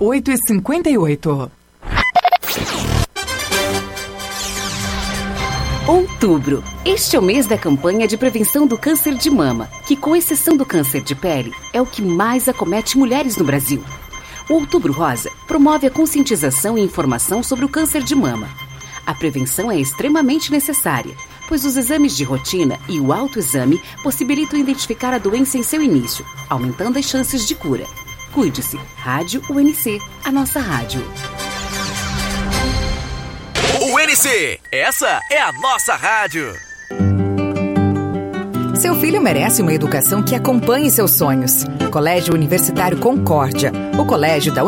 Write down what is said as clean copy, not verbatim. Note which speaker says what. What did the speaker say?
Speaker 1: 8h58.
Speaker 2: Outubro. Este é o mês da campanha de prevenção do câncer de mama, que, com exceção do câncer de pele, é o que mais acomete mulheres no Brasil. O Outubro Rosa promove a conscientização e informação sobre o câncer de mama. A prevenção é extremamente necessária, pois os exames de rotina e o autoexame possibilitam identificar a doença em seu início, aumentando as chances de cura. Cuide-se. Rádio UNC, a nossa rádio.
Speaker 3: UNC, essa é a nossa rádio.
Speaker 4: Seu filho merece uma educação que acompanhe seus sonhos. Colégio Universitário Concórdia, o colégio da